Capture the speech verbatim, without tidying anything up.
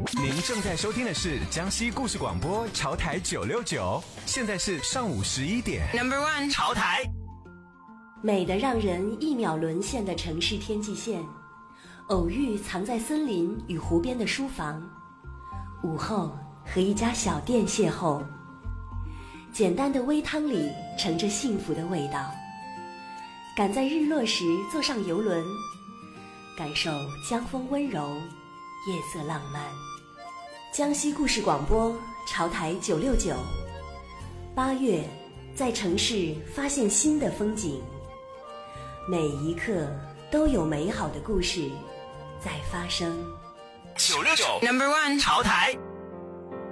您正在收听的是江西故事广播潮台九六九，现在是上午十一点。Number one， 潮台。 美得让人一秒沦陷的城市天际线，偶遇藏在森林与湖边的书房，午后和一家小店邂逅，简单的微汤里盛着幸福的味道。赶在日落时坐上游轮，感受江风温柔，夜色浪漫。江西故事广播潮台九六九，八月在城市发现新的风景，每一刻都有美好的故事在发生。 九六九 Number one 潮台。